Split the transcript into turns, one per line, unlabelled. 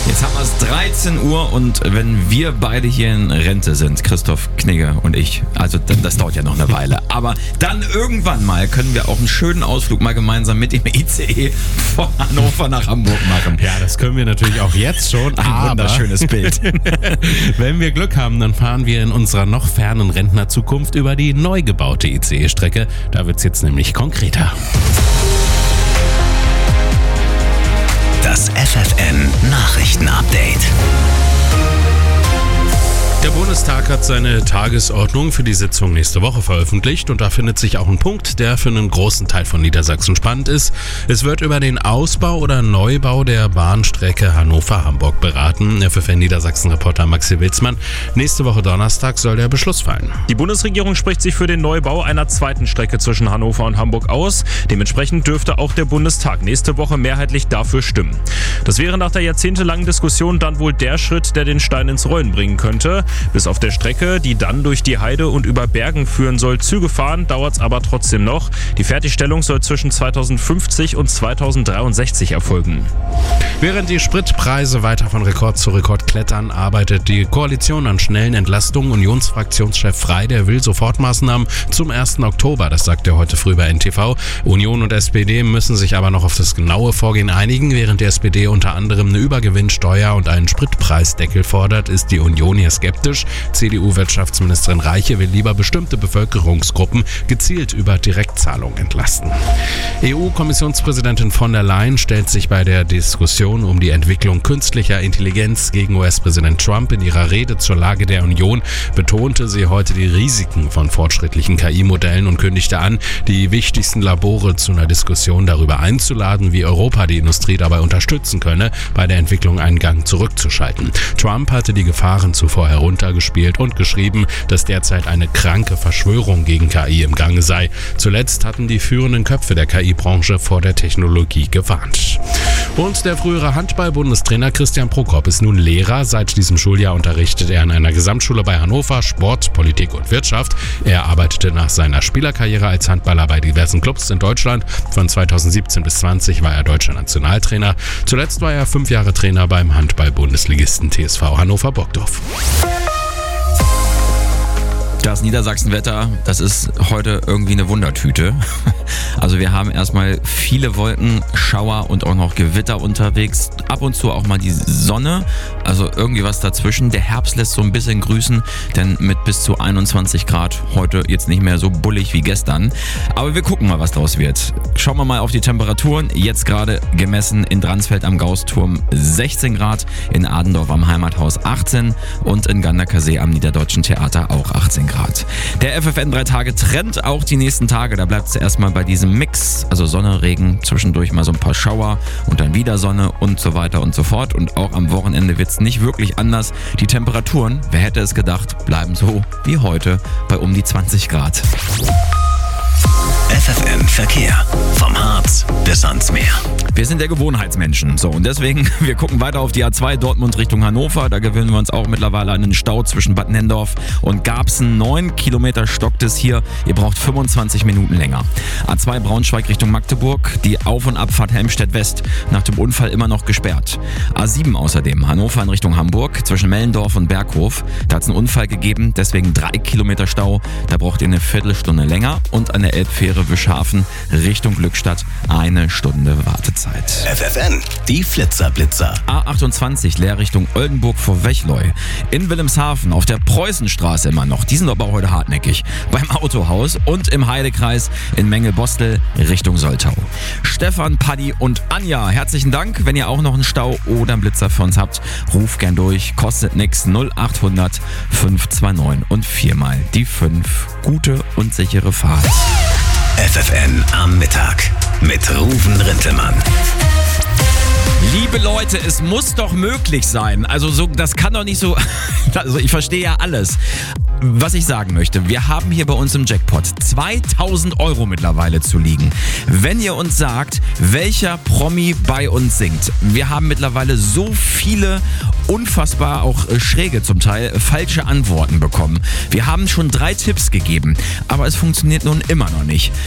Jetzt haben wir es 13 Uhr und wenn wir beide hier in Rente sind, Christoph Knigge und ich, also das dauert ja noch eine Weile, aber dann irgendwann mal können wir auch einen schönen Ausflug mal gemeinsam mit dem ICE von Hannover nach Hamburg machen.
Ja, das können wir natürlich auch jetzt schon,
Ein wunderschönes Bild.
Wenn wir Glück haben, dann fahren wir in unserer noch fernen Rentnerzukunft über die neu gebaute ICE-Strecke. Da wird es jetzt nämlich konkreter.
Das FFN-Nachrichten-Update.
Der Bundestag hat seine Tagesordnung für die Sitzung nächste Woche veröffentlicht und da findet sich auch ein Punkt, der für einen großen Teil von Niedersachsen spannend ist. Es wird über den Ausbau oder Neubau der Bahnstrecke Hannover-Hamburg beraten. Der FFN Niedersachsen-Reporter Maxi Wilsmann. Nächste Woche Donnerstag soll der Beschluss fallen.
Die Bundesregierung spricht sich für den Neubau einer zweiten Strecke zwischen Hannover und Hamburg aus. Dementsprechend dürfte auch der Bundestag nächste Woche mehrheitlich dafür stimmen. Das wäre nach der jahrzehntelangen Diskussion dann wohl der Schritt, der den Stein ins Rollen bringen könnte. Bis auf der Strecke, die dann durch die Heide und über Bergen führen soll, Züge fahren, dauert es aber trotzdem noch. Die Fertigstellung soll zwischen 2050 und 2063 erfolgen.
Während die Spritpreise weiter von Rekord zu Rekord klettern, arbeitet die Koalition an schnellen Entlastungen. Unionsfraktionschef Frey, der will Sofortmaßnahmen zum 1. Oktober, das sagt er heute früh bei NTV. Union und SPD müssen sich aber noch auf das genaue Vorgehen einigen. Während die SPD unter anderem eine Übergewinnsteuer und einen Spritpreisdeckel fordert, ist die Union hier skeptisch. CDU-Wirtschaftsministerin Reiche will lieber bestimmte Bevölkerungsgruppen gezielt über Direktzahlungen entlasten. EU-Kommissionspräsidentin von der Leyen stellt sich bei der Diskussion um die Entwicklung künstlicher Intelligenz gegen US-Präsident Trump. In ihrer Rede zur Lage der Union betonte sie heute die Risiken von fortschrittlichen KI-Modellen und kündigte an, die wichtigsten Labore zu einer Diskussion darüber einzuladen, wie Europa die Industrie dabei unterstützen könne, bei der Entwicklung einen Gang zurückzuschalten. Trump hatte die Gefahren zuvor heruntergespielt und geschrieben, dass derzeit eine kranke Verschwörung gegen KI im Gange sei. Zuletzt hatten die führenden Köpfe der KI-Branche vor der Technologie gewarnt. Und der frühere Handball-Bundestrainer Christian Prokop ist nun Lehrer. Seit diesem Schuljahr unterrichtet er an einer Gesamtschule bei Hannover Sport, Politik und Wirtschaft. Er arbeitete nach seiner Spielerkarriere als Handballer bei diversen Clubs in Deutschland. Von 2017 bis 2020 war er deutscher Nationaltrainer. Zuletzt war er 5 Jahre Trainer beim Handball-Bundesligisten TSV Hannover-Burgdorf.
Das Niedersachsenwetter, das ist heute irgendwie eine Wundertüte. Also wir haben erstmal viele Wolken, Schauer und auch noch Gewitter unterwegs. Ab und zu auch mal die Sonne, also irgendwie was dazwischen. Der Herbst lässt so ein bisschen grüßen, denn mit bis zu 21 Grad heute jetzt nicht mehr so bullig wie gestern. Aber wir gucken mal, was draus wird. Schauen wir mal auf die Temperaturen. Jetzt gerade gemessen in Dransfeld am Gausturm 16 Grad, in Adendorf am Heimathaus 18 und in Ganderkersee am Niederdeutschen Theater auch 18 Grad. Der FFN 3 Tage Trend auch die nächsten Tage. Da bleibt es erstmal bei diesem Mix, also Sonne, Regen, zwischendurch mal so ein paar Schauer und dann wieder Sonne und so weiter und so fort. Und auch am Wochenende wird es nicht wirklich anders. Die Temperaturen, wer hätte es gedacht, bleiben so wie heute bei um die 20 Grad.
FFN Verkehr. Vom Harz bis ans Meer.
Wir sind der Gewohnheitsmenschen. So, und deswegen, wir gucken weiter auf die A2 Dortmund Richtung Hannover. Da gewöhnen wir uns auch mittlerweile an einen Stau zwischen Bad Nennendorf und Garbsen. 9 Kilometer stockt es hier. Ihr braucht 25 Minuten länger. A2 Braunschweig Richtung Magdeburg. Die Auf- und Abfahrt Helmstedt West. Nach dem Unfall immer noch gesperrt. A7 außerdem. Hannover in Richtung Hamburg. Zwischen Mellendorf und Berghof. Da hat es einen Unfall gegeben. Deswegen 3 Kilometer Stau. Da braucht ihr eine Viertelstunde länger. Und an der Elbfähre Wischhafen Richtung Glückstadt 1 Stunde Wartezeit.
FFN, die Flitzer-Blitzer.
A28 leer Richtung Oldenburg vor Wechleu. In Wilhelmshaven auf der Preußenstraße immer noch. Die sind aber auch heute hartnäckig. Beim Autohaus und im Heidekreis in Mengelbostel Richtung Soltau. Stefan, Paddy und Anja, herzlichen Dank. Wenn ihr auch noch einen Stau oder einen Blitzer für uns habt, ruft gern durch. Kostet nix. 0800 529 und 4 mal die 5. Gute und sichere Fahrt.
FFN am Mittag mit Ruven Rintelmann.
Liebe Leute, es muss doch möglich sein. Also so, das kann doch nicht so... Also ich verstehe ja alles. Was ich sagen möchte, wir haben hier bei uns im Jackpot 2000 Euro mittlerweile zu liegen. Wenn ihr uns sagt, welcher Promi bei uns singt. Wir haben mittlerweile so viele unfassbar auch schräge zum Teil falsche Antworten bekommen. Wir haben schon 3 Tipps gegeben, aber es funktioniert nun immer noch nicht.